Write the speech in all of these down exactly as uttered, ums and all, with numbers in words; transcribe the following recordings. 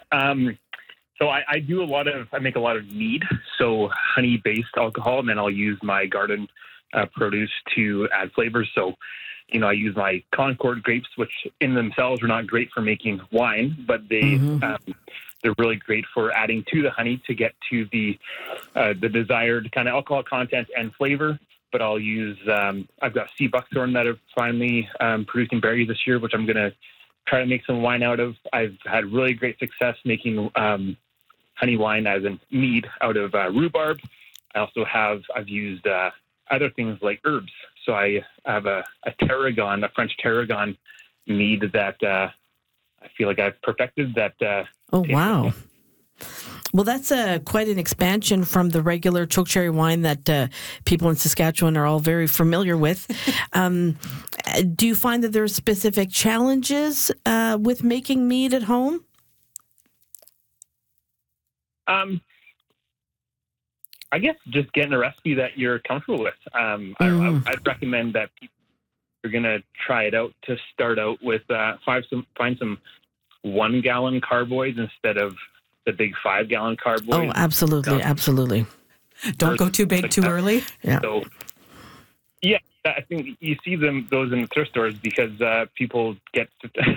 Um, so I, I do a lot of, I make a lot of mead, so honey-based alcohol, and then I'll use my garden uh, produce to add flavors. So, you know, I use my Concord grapes, which in themselves are not great for making wine, but they, mm-hmm. um, they're really great for adding to the honey to get to the uh, the desired kind of alcohol content and flavor. But I'll use, um, I've got sea buckthorn that are finally um, producing berries this year, which I'm going to try to make some wine out of. I've had really great success making um, honey wine as in mead out of uh, rhubarb. I also have, I've used uh, other things like herbs. So I have a, a tarragon, a French tarragon mead that uh, I feel like I've perfected that. Uh, oh, wow. Well, that's uh, quite an expansion from the regular chokecherry wine that uh, people in Saskatchewan are all very familiar with. um, do you find that there are specific challenges uh, with making mead at home? Um, I guess just getting a recipe that you're comfortable with. Um, mm. I, I'd recommend that people are going to try it out to start out with uh, five some find some one gallon carboys instead of the big five gallon carboys. Oh, absolutely, um, absolutely. Don't go too big like too that. early. Yeah. So, yeah, I think you see them those in the thrift stores because uh, people get.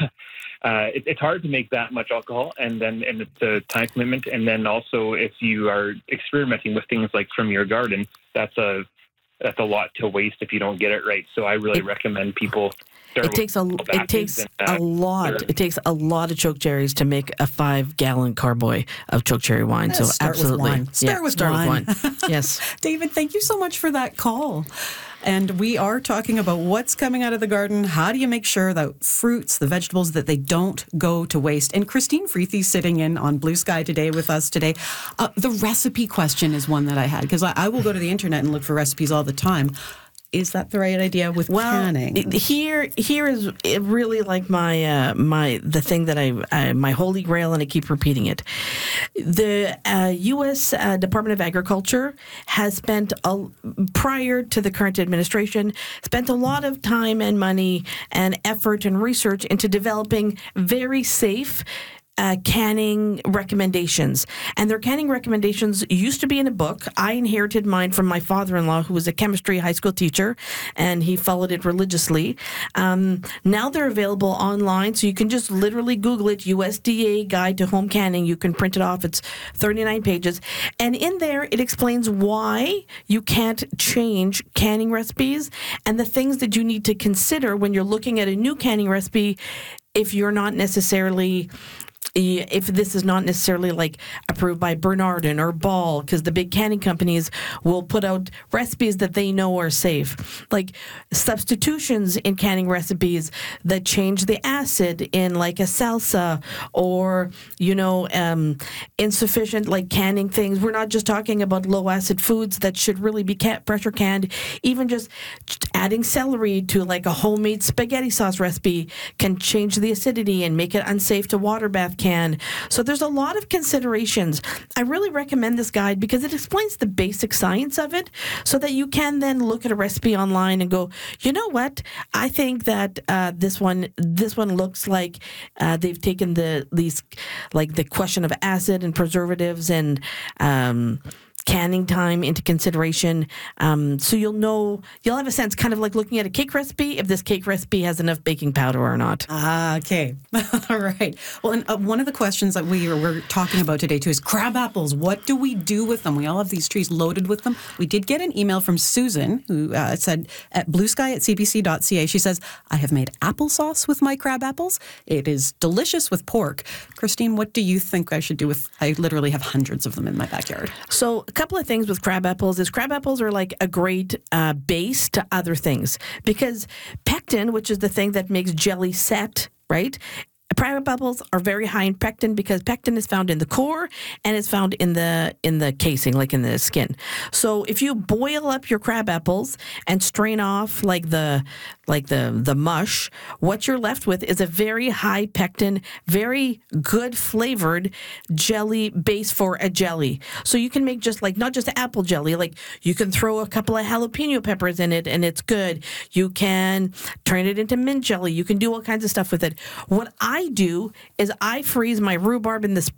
Uh, it, it's hard to make that much alcohol, and then and it's a time commitment. And then also, if you are experimenting with things like from your garden, that's a that's a lot to waste if you don't get it right. So I really it, recommend people. It takes a it takes and, uh, a lot. It takes a lot of chokecherries to make a five gallon carboy of chokecherry wine. Let's so start absolutely, with wine. Start yeah, with start wine. with wine. Yes, David, thank you so much for that call. And we are talking about what's coming out of the garden. How do you make sure that fruits, the vegetables, that they don't go to waste? And Christine Freethy sitting in on Blue Sky today with us today. Uh, the recipe question is one that I had, because I, I will go to the internet and look for recipes all the time. Is that the right idea with well, canning? Here, here is really like my uh, my the thing that I uh, my holy grail, and I keep repeating it. The uh, U S Uh, Department of Agriculture has spent a, prior to the current administration spent a lot of time and money and effort and research into developing very safe Uh, canning recommendations. And their canning recommendations used to be in a book. I inherited mine from my father-in-law, who was a chemistry high school teacher, and he followed it religiously. Um, now they're available online, so you can just literally Google it, U S D A Guide to Home Canning. You can print it off. It's thirty-nine pages. And in there, it explains why you can't change canning recipes and the things that you need to consider when you're looking at a new canning recipe if you're not necessarily... if this is not necessarily like approved by Bernardin or Ball, because the big canning companies will put out recipes that they know are safe, like substitutions in canning recipes that change the acid in like a salsa, or you know um, insufficient like canning things. We're not just talking about low acid foods that should really be can- pressure canned. Even just adding celery to like a homemade spaghetti sauce recipe can change the acidity and make it unsafe to water bath can. So there's a lot of considerations. I really recommend this guide because it explains the basic science of it so that you can then look at a recipe online and go, you know what? I think that uh, this one this one looks like uh, they've taken the these like the question of acid and preservatives and um canning time into consideration. Um, so you'll know, you'll have a sense, kind of like looking at a cake recipe, if this cake recipe has enough baking powder or not. Ah, okay. All right. Well, and uh, one of the questions that we were, we're talking about today, too, is crab apples. What do we do with them? We all have these trees loaded with them. We did get an email from Susan, who uh, said, at bluesky at c b c dot c a, she says, I have made applesauce with my crab apples. It is delicious with pork. Christine, what do you think I should do with, I literally have hundreds of them in my backyard. So a couple of things with crab apples is crab apples are like a great uh, base to other things, because pectin, which is the thing that makes jelly set, right? Crab apples are very high in pectin because pectin is found in the core and it's found in the in the casing, like in the skin. So if you boil up your crab apples and strain off like the like the the mush, what you're left with is a very high pectin, very good flavored jelly base for a jelly. So you can make just like not just apple jelly, like you can throw a couple of jalapeno peppers in it and it's good. You can turn it into mint jelly. You can do all kinds of stuff with it. What I I do is I freeze my rhubarb in the spring.